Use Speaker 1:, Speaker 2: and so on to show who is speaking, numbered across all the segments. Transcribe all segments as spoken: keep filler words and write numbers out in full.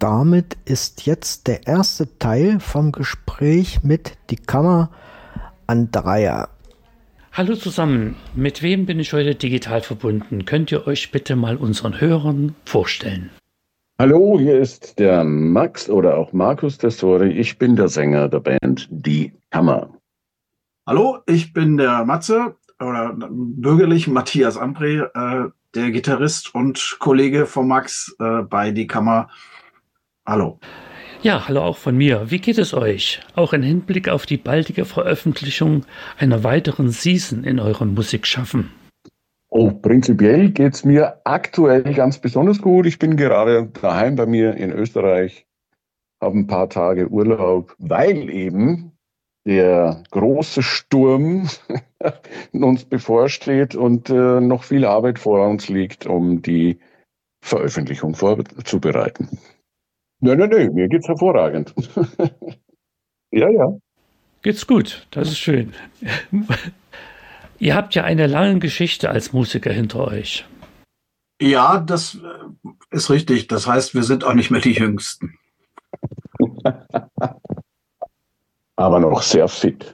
Speaker 1: damit ist jetzt der erste Teil vom Gespräch mit die Kammer Andrea.
Speaker 2: Hallo zusammen, mit wem bin ich heute digital verbunden? Könnt ihr euch bitte mal unseren Hörern vorstellen?
Speaker 3: Hallo, hier ist der Max oder auch Markus Tessori. Ich bin der Sänger der Band Die Kammer.
Speaker 4: Hallo, ich bin der Matze oder bürgerlich Matthias Ambre, äh, der Gitarrist und Kollege von Max äh, bei Die Kammer. Hallo.
Speaker 2: Ja, hallo auch von mir. Wie geht es euch? Auch im Hinblick auf die baldige Veröffentlichung einer weiteren Season in eurem Musikschaffen.
Speaker 3: Oh, prinzipiell geht es mir aktuell ganz besonders gut. Ich bin gerade daheim bei mir in Österreich, habe ein paar Tage Urlaub, weil eben der große Sturm uns bevorsteht und äh, noch viel Arbeit vor uns liegt, um die Veröffentlichung vorzubereiten. Nein, nein, nein, mir geht's hervorragend. Ja, ja.
Speaker 2: Geht's gut, das ist schön. Ihr habt ja eine lange Geschichte als Musiker hinter euch.
Speaker 4: Ja, das ist richtig. Das heißt, wir sind auch nicht mehr die Jüngsten.
Speaker 3: Aber noch sehr fit.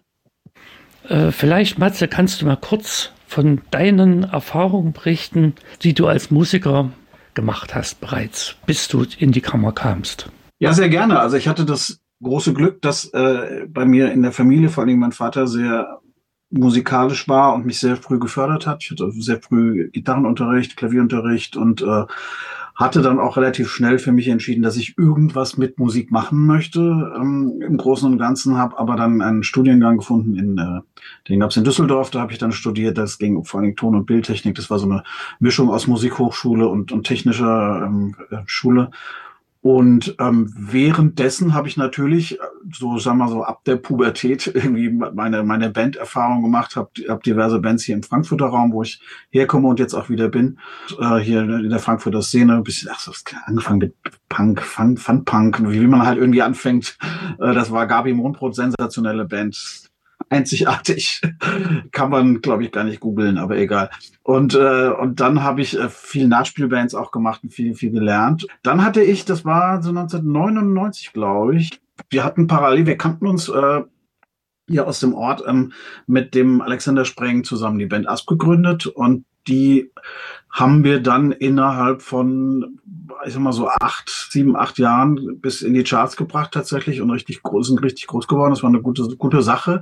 Speaker 2: Äh, vielleicht, Matze, kannst du mal kurz von deinen Erfahrungen berichten, die du als Musiker gemacht hast bereits, bis du in die Kammer kamst.
Speaker 4: Ja, sehr gerne. Also ich hatte das große Glück, dass äh, bei mir in der Familie, vor allem mein Vater, sehr musikalisch war und mich sehr früh gefördert hat. Ich hatte sehr früh Gitarrenunterricht, Klavierunterricht und äh, hatte dann auch relativ schnell für mich entschieden, dass ich irgendwas mit Musik machen möchte. Ähm, Im Großen und Ganzen habe aber dann einen Studiengang gefunden, in, äh, den gab es in Düsseldorf, da habe ich dann studiert. Das ging vor allem Ton- und Bildtechnik. Das war so eine Mischung aus Musikhochschule und, und technischer ähm, Schule. Und ähm, währenddessen habe ich natürlich, so sagen wir so ab der Pubertät irgendwie meine meine Banderfahrung gemacht, habe hab diverse Bands hier im Frankfurter Raum, wo ich herkomme und jetzt auch wieder bin, äh, hier in der Frankfurter Szene, ein bisschen, ach so, angefangen mit Punk, Fun, Fun Punk, wie man halt irgendwie anfängt. Äh, das war Gabi Mondbrot, sensationelle Band. Einzigartig. Kann man, glaube ich, gar nicht googeln, aber egal. Und äh, und dann habe ich äh, viel Nachspielbands auch gemacht und viel, viel gelernt. Dann hatte ich, das war so neunzehnhundertneunundneunzig, glaube ich, wir hatten parallel, wir kannten uns äh, hier aus dem Ort ähm, mit dem Alexander Spreng zusammen die Band Asp gegründet und die haben wir dann innerhalb von, ich sag mal so acht, sieben, acht Jahren bis in die Charts gebracht tatsächlich und richtig groß, sind richtig groß geworden. Das war eine gute, gute Sache.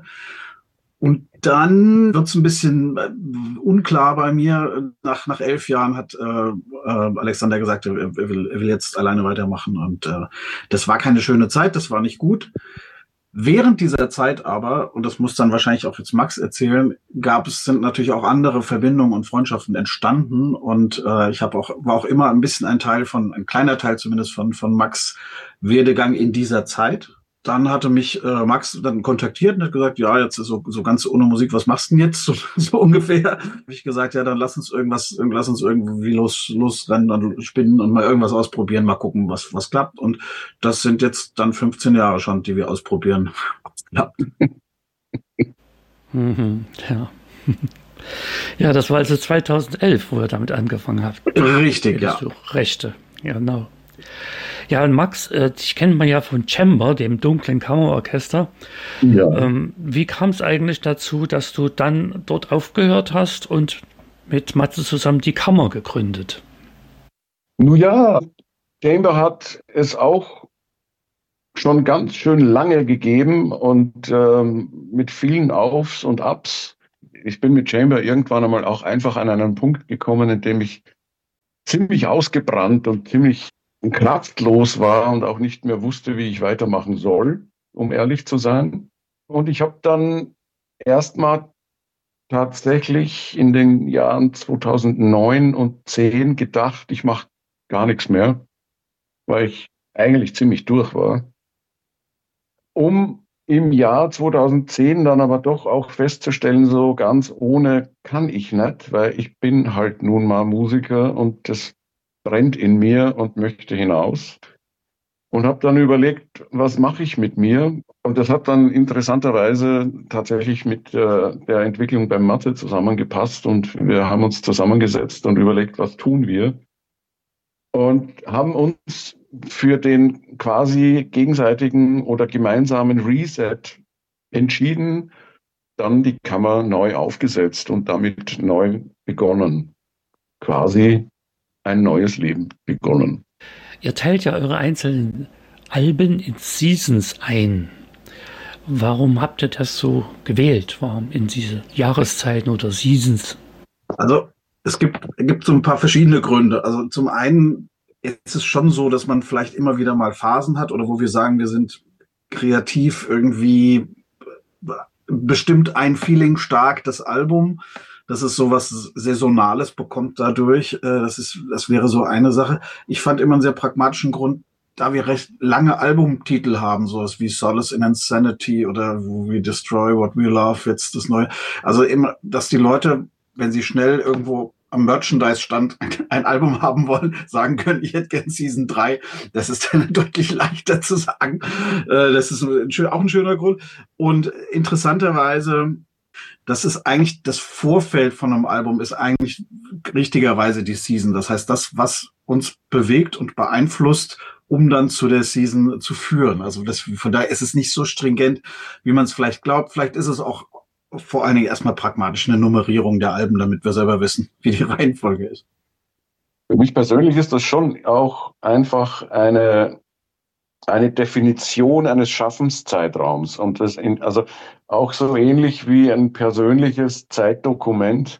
Speaker 4: Und dann wird's ein bisschen unklar bei mir. Nach, nach elf Jahren hat äh, äh, Alexander gesagt, er, er, will, er will jetzt alleine weitermachen. Und äh, das war keine schöne Zeit, das war nicht gut. Während dieser Zeit aber, und das muss dann wahrscheinlich auch jetzt Max erzählen, gab es, sind natürlich auch andere Verbindungen und Freundschaften entstanden. Und äh, ich habe auch, war auch immer ein bisschen ein Teil von, ein kleiner Teil zumindest von, von Max' Werdegang in dieser Zeit. Dann hatte mich äh, Max dann kontaktiert und hat gesagt, ja, jetzt ist so, so ganz ohne Musik, was machst du denn jetzt? So, so ungefähr. Habe ich gesagt, ja, dann lass uns irgendwas, lass uns irgendwie los, losrennen und spinnen und mal irgendwas ausprobieren, mal gucken, was, was klappt. Und das sind jetzt dann fünfzehn Jahre schon, die wir ausprobieren.
Speaker 2: Mhm, ja. Ja, das war also zweitausendelf, wo ihr damit angefangen habt.
Speaker 4: Richtig, ja.
Speaker 2: Rechte, ja, genau. Ja, und Max, äh, dich kennt man ja von Chamber, dem dunklen Kammerorchester.
Speaker 3: Ja.
Speaker 2: Ähm, wie kam es eigentlich dazu, dass du dann dort aufgehört hast und mit Matze zusammen die Kammer gegründet?
Speaker 3: Nun ja, Chamber hat es auch schon ganz schön lange gegeben und ähm, mit vielen Aufs und Abs. Ich bin mit Chamber irgendwann einmal auch einfach an einen Punkt gekommen, in dem ich ziemlich ausgebrannt und ziemlich kraftlos war und auch nicht mehr wusste, wie ich weitermachen soll, um ehrlich zu sein. Und ich habe dann erstmal tatsächlich in den Jahren zweitausendneun und zehn gedacht, ich mache gar nichts mehr, weil ich eigentlich ziemlich durch war. Um im Jahr zweitausendzehn dann aber doch auch festzustellen, so ganz ohne kann ich nicht, weil ich bin halt nun mal Musiker und das brennt in mir und möchte hinaus. Und habe dann überlegt, was mache ich mit mir? Und das hat dann interessanterweise tatsächlich mit äh, der Entwicklung beim Mathe zusammengepasst. Und wir haben uns zusammengesetzt und überlegt, was tun wir? und haben uns für den quasi gegenseitigen oder gemeinsamen Reset entschieden, dann die Kammer neu aufgesetzt und damit neu begonnen. Quasi ein neues Leben begonnen.
Speaker 2: Ihr teilt ja eure einzelnen Alben in Seasons ein. Warum habt ihr das so gewählt? Warum in diese Jahreszeiten oder Seasons?
Speaker 4: Also es gibt, es gibt so ein paar verschiedene Gründe. Also zum einen ist es schon so, dass man vielleicht immer wieder mal Phasen hat oder wo wir sagen, wir sind kreativ irgendwie bestimmt ein Feeling stark, das Album. Das ist so was Saisonales bekommt dadurch. Das ist, das wäre so eine Sache. Ich fand immer einen sehr pragmatischen Grund, da wir recht lange Albumtitel haben, sowas wie Solace in Insanity oder We Destroy What We Love, jetzt das neue. Also immer, dass die Leute, wenn sie schnell irgendwo am Merchandise-Stand ein Album haben wollen, sagen können, ich hätte gern Season drei. Das ist dann deutlich leichter zu sagen. Das ist auch ein schöner Grund. Und interessanterweise, das ist eigentlich das Vorfeld von einem Album, ist eigentlich richtigerweise die Season. Das heißt, das, was uns bewegt und beeinflusst, um dann zu der Season zu führen. Also das, von daher ist es nicht so stringent, wie man es vielleicht glaubt. Vielleicht ist es auch vor allen Dingen erstmal pragmatisch eine Nummerierung der Alben, damit wir selber wissen, wie die Reihenfolge ist.
Speaker 3: Für mich persönlich ist das schon auch einfach eine, eine Definition eines Schaffenszeitraums. Und das in, also auch so ähnlich wie ein persönliches Zeitdokument,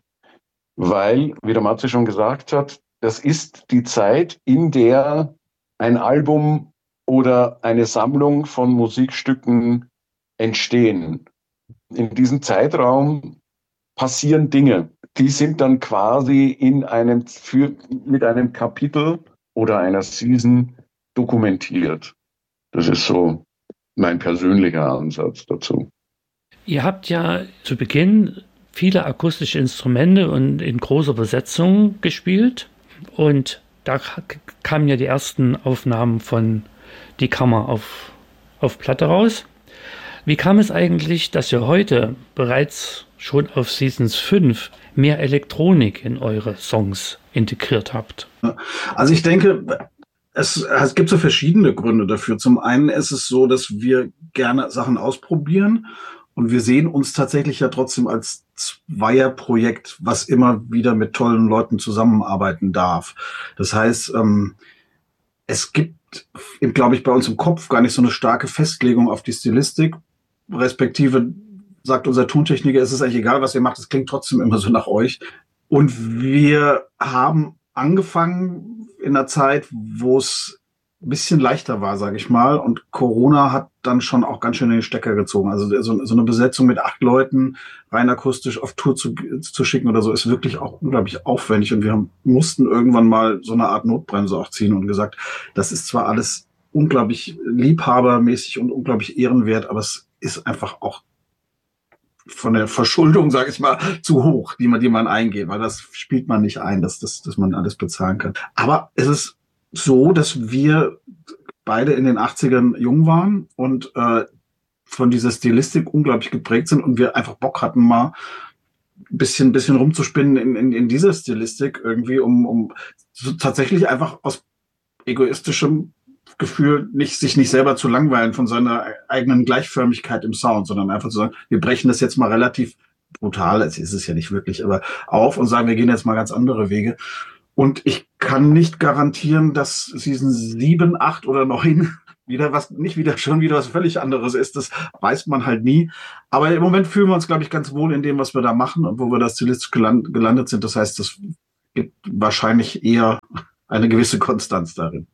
Speaker 3: weil, wie der Matze schon gesagt hat, das ist die Zeit, in der ein Album oder eine Sammlung von Musikstücken entstehen. In diesem Zeitraum passieren Dinge, die sind dann quasi in einem, für, mit einem Kapitel oder einer Season dokumentiert. Das ist so mein persönlicher Ansatz dazu.
Speaker 2: Ihr habt ja zu Beginn viele akustische Instrumente und in großer Besetzung gespielt und da kamen ja die ersten Aufnahmen von Die Kammer auf, auf Platte raus. Wie kam es eigentlich, dass ihr heute bereits schon auf Seasons fünf mehr Elektronik in eure Songs integriert habt?
Speaker 4: Also ich denke, es, es gibt so verschiedene Gründe dafür. Zum einen ist es so, dass wir gerne Sachen ausprobieren und wir sehen uns tatsächlich ja trotzdem als Zweierprojekt, was immer wieder mit tollen Leuten zusammenarbeiten darf. Das heißt, ähm, es gibt, glaube ich, bei uns im Kopf gar nicht so eine starke Festlegung auf die Stilistik, respektive sagt unser Tontechniker, es ist eigentlich egal, was ihr macht, es klingt trotzdem immer so nach euch. Und wir haben angefangen in einer Zeit, wo es ein bisschen leichter war, sage ich mal. Und Corona hat dann schon auch ganz schön in den Stecker gezogen. Also so, so eine Besetzung mit acht Leuten rein akustisch auf Tour zu, zu schicken oder so ist wirklich auch unglaublich aufwendig. Und wir haben, mussten irgendwann mal so eine Art Notbremse auch ziehen und gesagt, das ist zwar alles unglaublich liebhabermäßig und unglaublich ehrenwert, aber es ist einfach auch von der Verschuldung, sage ich mal, zu hoch, die man, die man eingeht, weil das spielt man nicht ein, dass, dass, dass man alles bezahlen kann. Aber es ist so, dass wir beide in den achtzigern jung waren und äh, von dieser Stilistik unglaublich geprägt sind und wir einfach Bock hatten, mal ein bisschen, bisschen rumzuspinnen in, in, in dieser Stilistik irgendwie, um, um so tatsächlich einfach aus egoistischem Gefühl, nicht, sich nicht selber zu langweilen von seiner eigenen Gleichförmigkeit im Sound, sondern einfach zu sagen, wir brechen das jetzt mal relativ brutal, es ist es ja nicht wirklich, aber auf und sagen, wir gehen jetzt mal ganz andere Wege. Und ich kann nicht garantieren, dass Season sieben, acht oder neun wieder was, nicht wieder schon wieder was völlig anderes ist. Das weiß man halt nie. Aber im Moment fühlen wir uns, glaube ich, ganz wohl in dem, was wir da machen und wo wir da stilistisch geland, gelandet sind. Das heißt, es gibt wahrscheinlich eher eine gewisse Konstanz darin.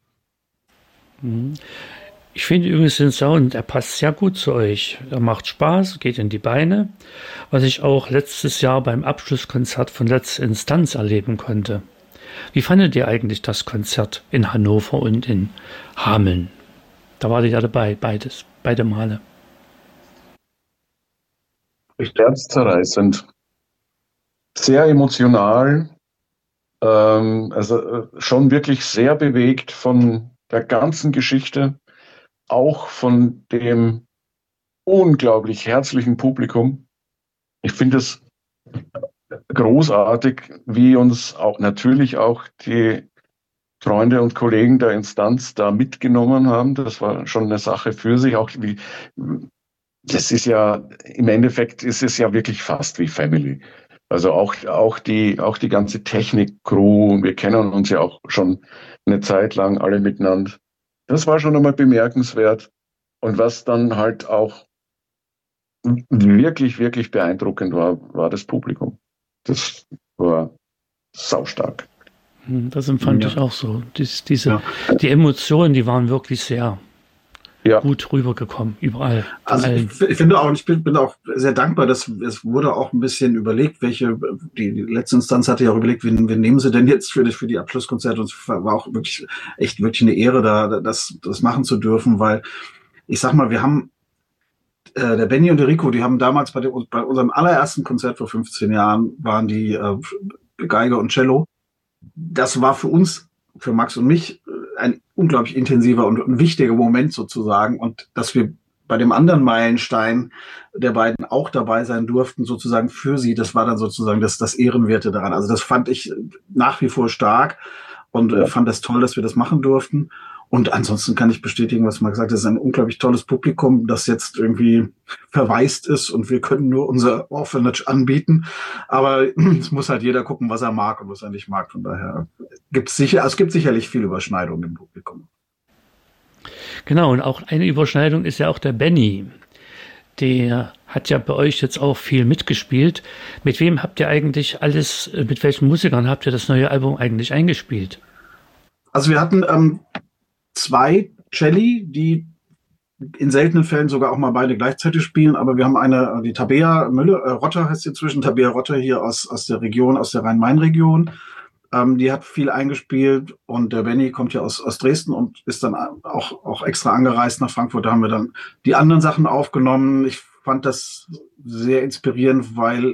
Speaker 2: Ich finde übrigens den Sound, der passt sehr gut zu euch. Er macht Spaß, geht in die Beine, was ich auch letztes Jahr beim Abschlusskonzert von Letzte Instanz erleben konnte. Wie fandet ihr eigentlich das Konzert in Hannover und in Hameln? Da wart ihr ja dabei, beides, beide Male.
Speaker 3: Herzzerreißend. Sehr emotional, ähm, also schon wirklich sehr bewegt von der ganzen Geschichte, auch von dem unglaublich herzlichen Publikum. Ich finde es großartig, wie uns auch natürlich auch die Freunde und Kollegen der Instanz da mitgenommen haben. Das war schon eine Sache für sich. Auch wie, das ist ja, im Endeffekt ist es ja wirklich fast wie Family. Also auch, auch die, auch die ganze Technik-Crew, wir kennen uns ja auch schon eine Zeit lang alle miteinander. Das war schon einmal bemerkenswert. Und was dann halt auch wirklich, wirklich beeindruckend war, war das Publikum. Das war saustark.
Speaker 2: Das empfand
Speaker 3: ja.
Speaker 2: ich auch so. Dies, diese,
Speaker 4: ja.
Speaker 2: Die Emotionen, die waren wirklich sehr
Speaker 3: ja.
Speaker 2: gut rübergekommen, überall.
Speaker 4: Also ich, ich finde auch, und ich bin, bin auch sehr dankbar, dass es wurde auch ein bisschen überlegt, welche, die, die letzte Instanz hatte ja auch überlegt, wen, wen nehmen sie denn jetzt für die, für die Abschlusskonzerte, und es war auch wirklich, echt wirklich eine Ehre, da, das, das machen zu dürfen, weil ich sag mal, wir haben, äh, der Benny und der Rico, die haben damals bei, dem, bei unserem allerersten Konzert vor fünfzehn Jahren, waren die äh, Geige und Cello. Das war für uns, für Max und mich, ein unglaublich intensiver und ein wichtiger Moment sozusagen. Und dass wir bei dem anderen Meilenstein der beiden auch dabei sein durften, sozusagen für sie, das war dann sozusagen das, das Ehrenwerte daran. Also das fand ich nach wie vor stark und äh, fand das toll, dass wir das machen durften. Und ansonsten kann ich bestätigen, was man gesagt hat, es ist ein unglaublich tolles Publikum, das jetzt irgendwie verwaist ist und wir können nur unser Orphanage anbieten. Aber es muss halt jeder gucken, was er mag und was er nicht mag. Von daher gibt es sicher, es gibt sicherlich viel Überschneidung im Publikum.
Speaker 2: Genau, und auch eine Überschneidung ist ja auch der Benny. Der hat ja bei euch jetzt auch viel mitgespielt. Mit wem habt ihr eigentlich alles, mit welchen Musikern habt ihr das neue Album eigentlich eingespielt?
Speaker 4: Also wir hatten ähm, zwei Celli, die in seltenen Fällen sogar auch mal beide gleichzeitig spielen, aber wir haben eine, die Tabea Müller, äh, Rotter heißt sie inzwischen, Tabea Rotter hier aus, aus der Region, aus der Rhein-Main-Region. Ähm, die hat viel eingespielt und der Benny kommt ja aus, aus Dresden und ist dann auch, auch extra angereist nach Frankfurt. Da haben wir dann die anderen Sachen aufgenommen. Ich fand das sehr inspirierend, weil,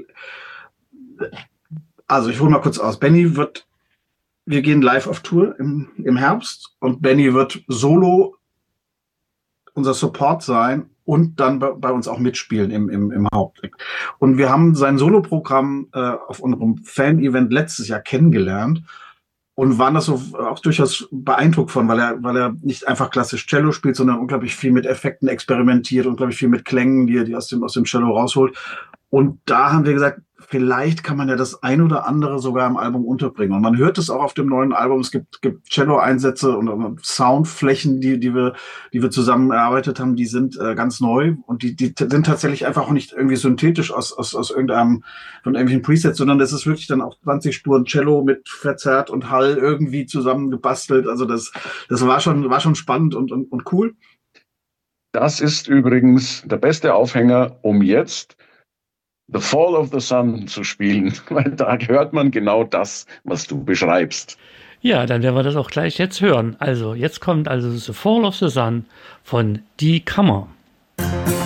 Speaker 4: also ich hole mal kurz aus. Benny wird Wir gehen live auf Tour im, im Herbst und Benny wird solo unser Support sein und dann bei, bei uns auch mitspielen im, im, im Hauptding. Und wir haben sein Soloprogramm äh, auf unserem Fan-Event letztes Jahr kennengelernt und waren das so auch durchaus beeindruckt von, weil er, weil er nicht einfach klassisch Cello spielt, sondern unglaublich viel mit Effekten experimentiert, unglaublich viel mit Klängen, die er die aus dem, aus dem Cello rausholt. Und da haben wir gesagt, vielleicht kann man ja das ein oder andere sogar im Album unterbringen. Und man hört es auch auf dem neuen Album. Es gibt, gibt Cello-Einsätze und, und Soundflächen, die, die wir, die wir zusammen erarbeitet haben, die sind äh, ganz neu und die, die sind tatsächlich einfach auch nicht irgendwie synthetisch aus, aus, aus irgendeinem, von irgendwelchen Presets, sondern das ist wirklich dann auch zwanzig Spuren Cello mit Verzerrt und Hall irgendwie zusammengebastelt. Also das, das war schon, war schon spannend und, und, und cool.
Speaker 3: Das ist übrigens der beste Aufhänger, um jetzt The Fall of the Sun zu spielen, weil da hört man genau das, was du beschreibst.
Speaker 2: Ja, dann werden wir das auch gleich jetzt hören. Also, jetzt kommt also The Fall of the Sun von Die Kammer.